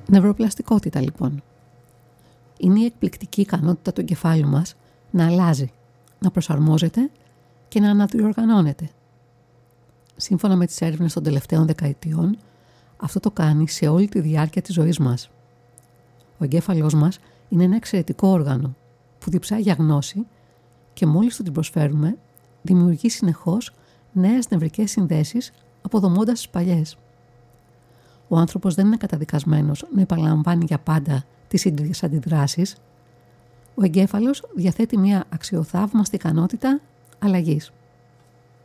Νευροπλαστικότητα λοιπόν. Είναι η εκπληκτική ικανότητα του εγκεφάλου μας να αλλάζει, να προσαρμόζεται και να αναδιοργανώνεται. Σύμφωνα με τις έρευνες των τελευταίων δεκαετιών, αυτό το κάνει σε όλη τη διάρκεια της ζωής μας. Ο εγκέφαλός μας είναι ένα εξαιρετικό όργανο που διψάει για γνώση και μόλις του την προσφέρουμε, δημιουργεί συνεχώς νέες νευρικές συνδέσεις αποδομώντας τις παλιές. Ο άνθρωπος δεν είναι καταδικασμένος να επαναλαμβάνει για πάντα τις ίδιες αντιδράσεις. Ο εγκέφαλος διαθέτει μια αξιοθαύμαστη ικανότητα αλλαγής.